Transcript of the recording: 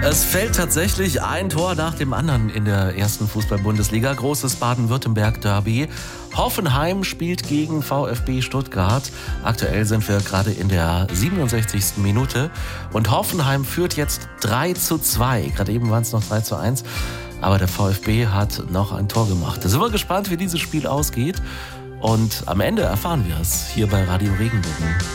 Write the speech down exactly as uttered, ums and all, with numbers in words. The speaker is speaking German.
Es fällt tatsächlich ein Tor nach dem anderen in der ersten Fußball-Bundesliga. Großes Baden-Württemberg-Derby. Hoffenheim spielt gegen VfB Stuttgart. Aktuell sind wir gerade in der siebenundsechzigsten Minute. Und Hoffenheim führt jetzt drei zu zwei. Gerade eben waren es noch drei zu eins. Aber der VfB hat noch ein Tor gemacht. Da sind wir gespannt, wie dieses Spiel ausgeht. Und am Ende erfahren wir es hier bei Radio Regenbogen.